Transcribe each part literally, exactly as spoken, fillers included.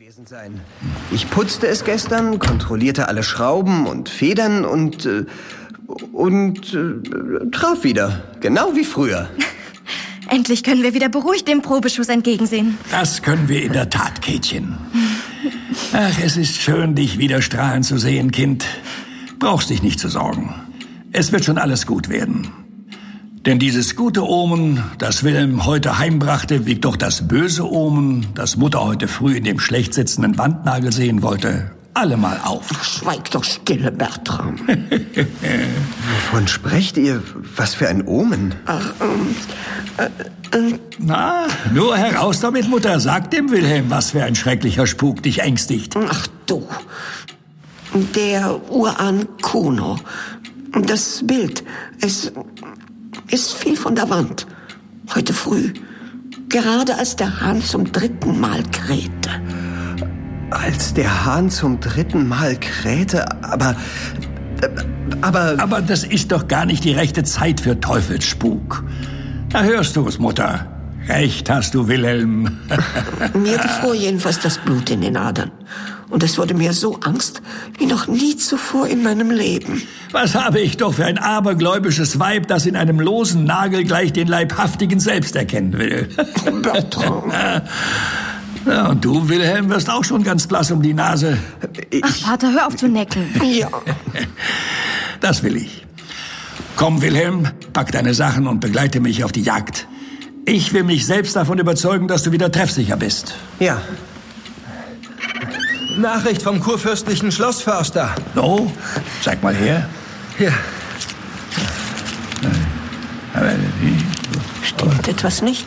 gewesen sein. Ich putzte es gestern, kontrollierte alle Schrauben und Federn und... Äh, und äh, traf wieder. Genau wie früher. Endlich können wir wieder beruhigt dem Probeschuss entgegensehen. Das können wir in der Tat, Käthchen. Ach, es ist schön, dich wieder strahlen zu sehen, Kind. Brauchst dich nicht zu sorgen. Es wird schon alles gut werden. Denn dieses gute Omen, das Wilhelm heute heimbrachte, wiegt doch das böse Omen, das Mutter heute früh in dem schlecht sitzenden Wandnagel sehen wollte, allemal auf. Ach, schweig doch stille, Bertram. Wovon sprecht ihr? Was für ein Omen? Ach, ähm, äh, äh. Na, nur heraus damit, Mutter. Sag dem Wilhelm, was für ein schrecklicher Spuk dich ängstigt. Ach du, der Urahn Kuno. Das Bild, es... Es fiel von der Wand. Heute früh. Gerade als der Hahn zum dritten Mal krähte. Als der Hahn zum dritten Mal krähte? Aber... Aber... Aber das ist doch gar nicht die rechte Zeit für Teufelsspuk. Da hörst du es, Mutter. Recht hast du, Wilhelm. Mir gefror jedenfalls das Blut in den Adern. Und es wurde mir so Angst, wie noch nie zuvor in meinem Leben. Was habe ich doch für ein abergläubisches Weib, das in einem losen Nagel gleich den Leibhaftigen selbst erkennen will. Bertrand. Ja, und du, Wilhelm, wirst auch schon ganz blass um die Nase. Ach, Vater, hör auf zu necken. Ja. Das will ich. Komm, Wilhelm, pack deine Sachen und begleite mich auf die Jagd. Ich will mich selbst davon überzeugen, dass du wieder treffsicher bist. Ja. Nachricht vom kurfürstlichen Schlossförster. So, zeig mal her. Ja. Stimmt etwas nicht?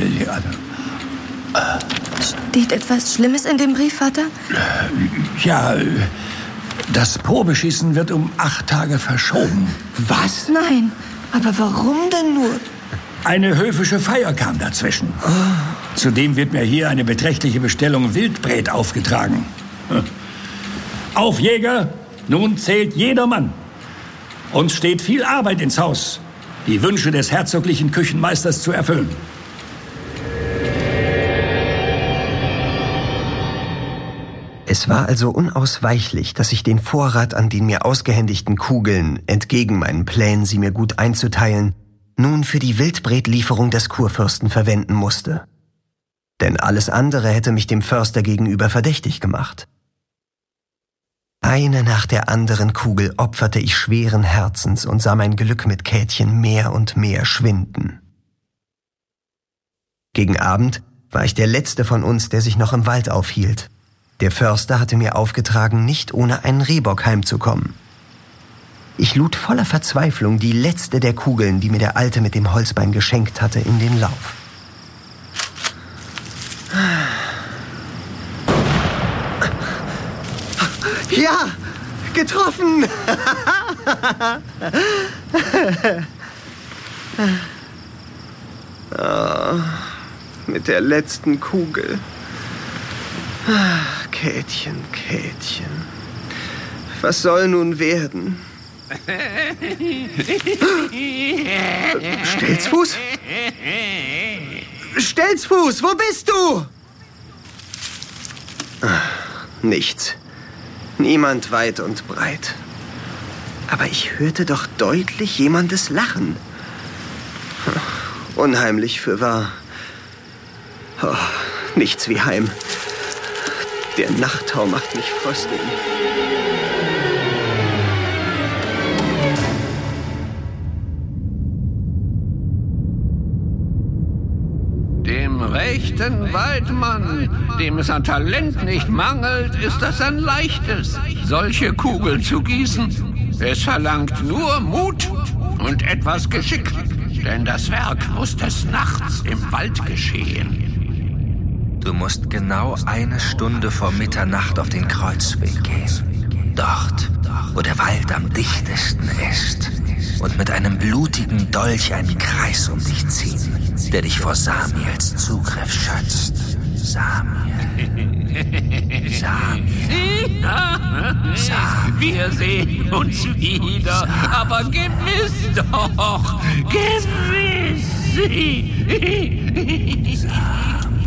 Steht etwas Schlimmes in dem Brief, Vater? Ja, das Probeschießen wird um acht Tage verschoben. Was? Nein. Aber warum denn nur? Eine höfische Feier kam dazwischen. Zudem wird mir hier eine beträchtliche Bestellung Wildbret aufgetragen. Auf, Jäger! Nun zählt jeder Mann. Uns steht viel Arbeit ins Haus, die Wünsche des herzoglichen Küchenmeisters zu erfüllen. Es war also unausweichlich, dass ich den Vorrat an den mir ausgehändigten Kugeln, entgegen meinen Plänen, sie mir gut einzuteilen, nun für die Wildbretlieferung des Kurfürsten verwenden musste. Denn alles andere hätte mich dem Förster gegenüber verdächtig gemacht. Eine nach der anderen Kugel opferte ich schweren Herzens und sah mein Glück mit Käthchen mehr und mehr schwinden. Gegen Abend war ich der letzte von uns, der sich noch im Wald aufhielt. Der Förster hatte mir aufgetragen, nicht ohne einen Rehbock heimzukommen. Ich lud voller Verzweiflung die letzte der Kugeln, die mir der Alte mit dem Holzbein geschenkt hatte, in den Lauf. Ja, getroffen! Oh, mit der letzten Kugel. Ach, Käthchen, Käthchen. Was soll nun werden? Stelzfuß? Stelzfuß, wo bist du? Ach, nichts. Niemand weit und breit. Aber ich hörte doch deutlich jemandes Lachen. Unheimlich fürwahr. Oh, nichts wie Heim. Der Nachttau macht mich frösteln. Dem rechten Weidmann, dem es an Talent nicht mangelt, ist das ein leichtes, solche Kugeln zu gießen. Es verlangt nur Mut und etwas Geschick, denn das Werk muss des Nachts im Wald geschehen. Du musst genau eine Stunde vor Mitternacht auf den Kreuzweg gehen. Dort, wo der Wald am dichtesten ist. Und mit einem blutigen Dolch einen Kreis um dich ziehen, der dich vor Samiels Zugriff schützt. Samiel. Samiel. Samiel. Wir sehen uns wieder, Samiel. Aber gewiss doch, gewiss. Samiel.